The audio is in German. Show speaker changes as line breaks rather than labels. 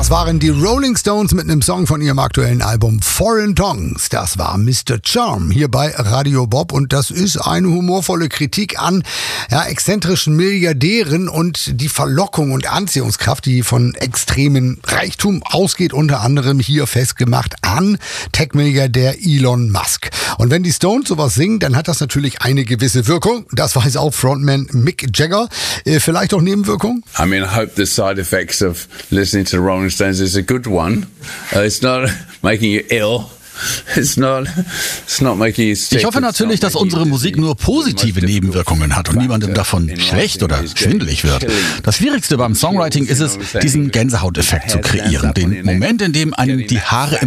Das waren die Rolling Stones mit einem Song von ihrem aktuellen Album Foreign Tongues. Das war Mr. Charm hier bei Radio Bob und das ist eine humorvolle Kritik an exzentrischen Milliardären und die Verlockung und Anziehungskraft, die von extremem Reichtum ausgeht, unter anderem hier festgemacht an Tech-Milliardär Elon Musk. Und wenn die Stones sowas singen, dann hat das natürlich eine gewisse Wirkung. Das weiß auch Frontman Mick Jagger. Vielleicht auch Nebenwirkungen?
I mean, I hope the side effects of listening to the Rolling Stones is a good one. It's not making you ill. It's not making you sick.
Ich hoffe natürlich, dass unsere Musik nur positive Nebenwirkungen hat und niemandem davon schlecht oder schwindelig wird. Das Schwierigste beim Songwriting ist es, diesen Gänsehauteffekt zu kreieren. Den Moment, in dem einem die Haare